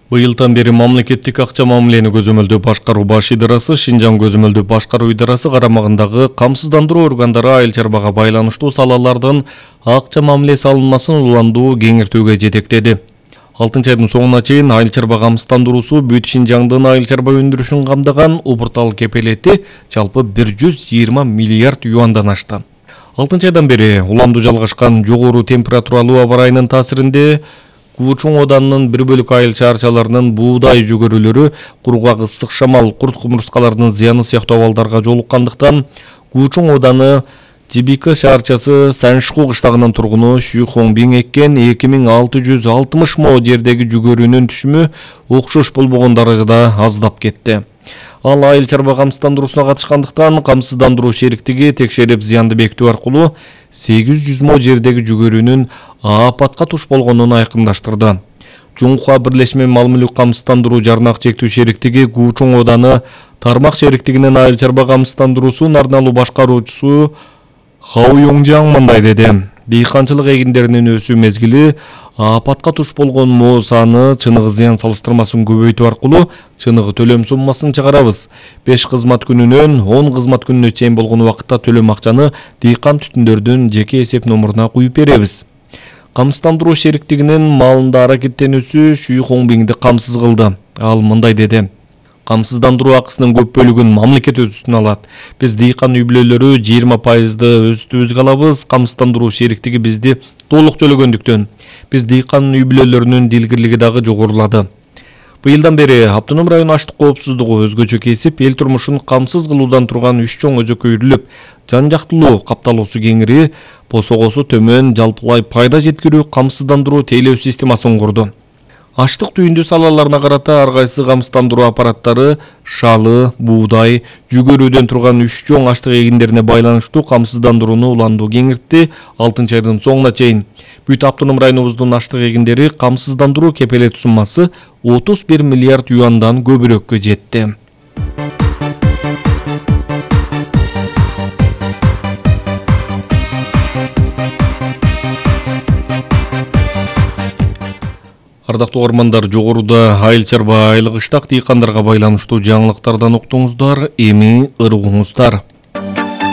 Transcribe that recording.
Быйылдан бери мамлекеттик акча мамилени көзөмөлдөө башкаруу баш идарасы Шинжаң көзөмөлдөө башкаруу идарасы карамагындагы камсыздандыруу органдары айыл чарбага байланыштуу салалардын акча мамилеси алынмасын уландуу кеңиртүүгө жетектеди. 6-айдын соңуна чейин айыл чарба камсыздандыруусу бүт Шинжаңдын айыл чарба өндүрүшүн камдаган УБУРТАЛ кепелети жалпы 120 миллиард юандан ашты. 6-айдан бери уланду жалгашкан жогору температуралуу аба ырайынын таасиринде Куучуң оданынын бир бөлүк айыл чарчаларынын буудай жүгөрүлөрү кургак ысык шамал, курт кумурскалардын зыяны сыяктуу абалдарга жолуккандыктан Куучуң оданы Жибика шаарчасы Саншху кыштагынын тургуну Шүй Хоңбиң эккен 2660 мо жердеги жүгөрүнүн түшүмү окшош болбогон даражада аздап кетти. Ал айыл чарба камсыздандыруусуна катышкандыктан камсыздандыруу шериктиги текшерип зыянды бекитүү аркылуу 800 мо жердеги жүгөрүнүн апатка туш болгонун айкындаштырды. Жумха бирлешме мал-мүлүк камсыздандыруу жарнак чектүү шериктиги Куучуң оданы тармак шериктигинин айыл чарба камсыздандыруусунун арналуу башкаруучусу Хау Йоңжаң мындай деди. Дыйканчылык эгиндеринин өсүү мезгили апатка туш болгон мо саны чыныгы зыян салыштырмасын көбөйтүү аркылуу чыныгы төлөм суммасын чыгарабыз. 5 кызмат күнүнөн 10 кызмат күнүнө чейин болгон убакытта төлөм акчаны дыйкан түтүндөрдүн жеке эсеп номуруна куюп беребиз. Камсыздандыруу шериктигинин малында аракеттенүүсү Шүй Хоңбиңди камсыз кылды. Ал мындай деди. Камсыздандыруу акысынын көп бөлүгүн мамлекет өз үстүнө алат. Биз дыйкан үй бүлөлөрү 20%ды өз үстүбүзгө алабыз. Камсыздандыруу шериктиги бизди толук төлөгөндүктөн биз дыйкан үй бүлөлөрүнүн дилгирлиги дагы жогорулады. Быйылдан бери Автоном район аштык коопсуздугу өзгөчө кесип, эл турмушун камсыз кылуудан турган 3 чоң өзөккө үйрүлүп, жан жактылуу капталуусу кеңири, посогосу төмөн, жалпылай пайда жеткирүү камсыздандыруу тейлөө системасын курду. Аштык түйүндүү салаларына карата ар кайсы камсыздандыруу аппараттары шалы, буудай, жүгөрүүдөн турган 3 чоң аштык эгиндерине байланыштуу камсыздандырууну уландуу кеңиртти 6-айдын соңуна чейин. Бүт Автоном районубуздун аштык эгиндери камсыздандыруу кепелет суммасы 31 миллиард юандан көбүрөккө жетти. Ардактуу угармандар, жогоруда айыл чарба айлык ыштак дыйкандарга байланыштуу жаңылыктардан уктуңуздар, эми ыргуңуздар.